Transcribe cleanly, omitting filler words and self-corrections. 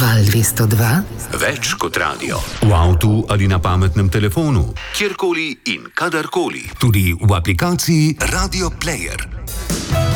Val 202. Več kot radio. V avtu ali na pametnem telefonu. Kjerkoli in kadarkoli. Tudi v aplikaciji Radio Player.